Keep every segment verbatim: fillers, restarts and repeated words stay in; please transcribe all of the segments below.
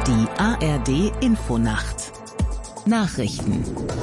Die A R D Infonacht Nachrichten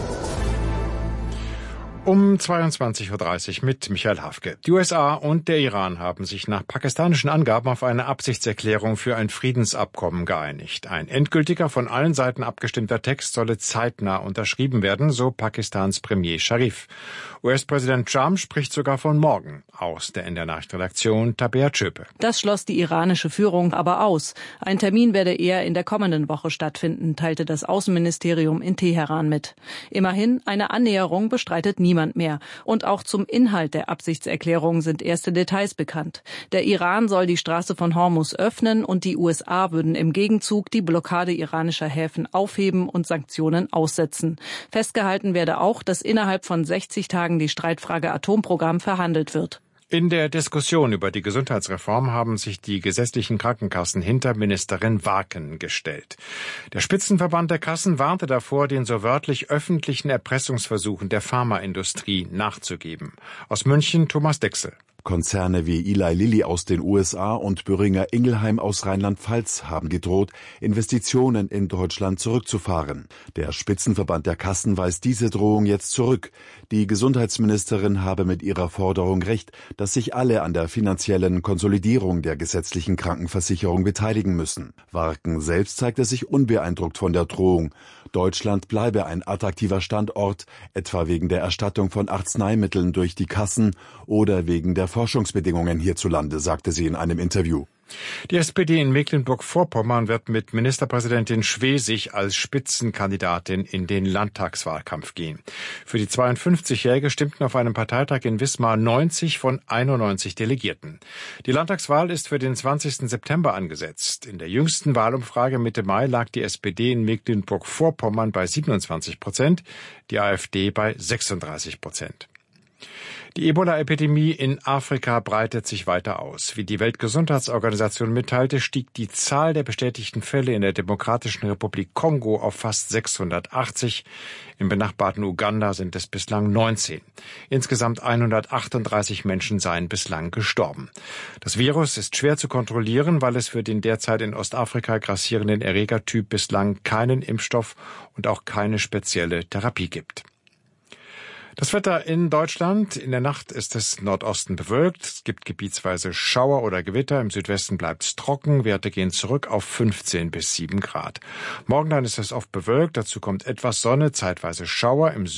Um zweiundzwanzig Uhr dreißig mit Michael Hafke. Die U S A und der Iran haben sich nach pakistanischen Angaben auf eine Absichtserklärung für ein Friedensabkommen geeinigt. Ein endgültiger, von allen Seiten abgestimmter Text solle zeitnah unterschrieben werden, so Pakistans Premier Sharif. U S-Präsident Trump spricht sogar von morgen. Aus der N D R-Nachredaktion Tabea Tschöpe. Das schloss die iranische Führung aber aus. Ein Termin werde eher in der kommenden Woche stattfinden, teilte das Außenministerium in Teheran mit. Immerhin, eine Annäherung bestreitet niemand mehr. Und auch zum Inhalt der Absichtserklärung sind erste Details bekannt. Der Iran soll die Straße von Hormuz öffnen und die U S A würden im Gegenzug die Blockade iranischer Häfen aufheben und Sanktionen aussetzen. Festgehalten werde auch, dass innerhalb von sechzig Tagen die Streitfrage Atomprogramm verhandelt wird. In der Diskussion über die Gesundheitsreform haben sich die gesetzlichen Krankenkassen hinter Ministerin Warken gestellt. Der Spitzenverband der Kassen warnte davor, den so wörtlich öffentlichen Erpressungsversuchen der Pharmaindustrie nachzugeben. Aus München Thomas Dechsel. Konzerne wie Eli Lilly aus den U S A und Boehringer Ingelheim aus Rheinland-Pfalz haben gedroht, Investitionen in Deutschland zurückzufahren. Der Spitzenverband der Kassen weist diese Drohung jetzt zurück. Die Gesundheitsministerin habe mit ihrer Forderung recht, dass sich alle an der finanziellen Konsolidierung der gesetzlichen Krankenversicherung beteiligen müssen. Warken selbst zeigte sich unbeeindruckt von der Drohung. Deutschland bleibe ein attraktiver Standort, etwa wegen der Erstattung von Arzneimitteln durch die Kassen oder wegen der Forschungsbedingungen hierzulande, sagte sie in einem Interview. Die S P D in Mecklenburg-Vorpommern wird mit Ministerpräsidentin Schwesig als Spitzenkandidatin in den Landtagswahlkampf gehen. Für die zweiundfünfzigjährige stimmten auf einem Parteitag in Wismar neunzig von einundneunzig Delegierten. Die Landtagswahl ist für den zwanzigsten September angesetzt. In der jüngsten Wahlumfrage Mitte Mai lag die S P D in Mecklenburg-Vorpommern bei siebenundzwanzig Prozent, die AfD bei sechsunddreißig Prozent. Die Ebola-Epidemie in Afrika breitet sich weiter aus. Wie die Weltgesundheitsorganisation mitteilte, stieg die Zahl der bestätigten Fälle in der Demokratischen Republik Kongo auf fast sechshundertachtzig. Im benachbarten Uganda sind es bislang neunzehn. Insgesamt hundertachtunddreißig Menschen seien bislang gestorben. Das Virus ist schwer zu kontrollieren, weil es für den derzeit in Ostafrika grassierenden Erregertyp bislang keinen Impfstoff und auch keine spezielle Therapie gibt. Das Wetter in Deutschland. In der Nacht ist es Nordosten bewölkt. Es gibt gebietsweise Schauer oder Gewitter. Im Südwesten bleibt es trocken. Werte gehen zurück auf fünfzehn bis sieben Grad. Morgen dann ist es oft bewölkt. Dazu kommt etwas Sonne, zeitweise Schauer. Im